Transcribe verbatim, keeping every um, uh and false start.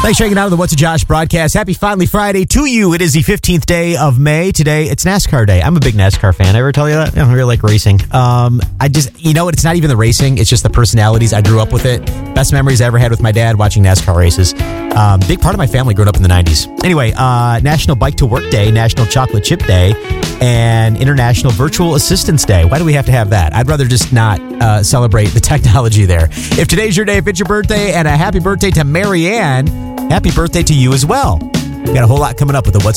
Thanks for hanging out on the What's a Josh broadcast. Happy Finally Friday to you. It is the fifteenth day of May. Today, it's NASCAR day. I'm a big NASCAR fan. I ever tell you that? I really like racing. Um, I just, you know what? It's not even the racing. It's just the personalities. I grew up with it. Best memories I ever had with my dad watching NASCAR races. Um, big part of my family growing up in the nineties. Anyway, uh, National Bike to Work Day, National Chocolate Chip Day, and International Virtual Assistance Day. Why do we have to have that? I'd rather just not uh, celebrate the technology there. If today's your day, if it's your birthday, and a happy birthday to Mary Ann, happy birthday to you as well. We've got a whole lot coming up with the What's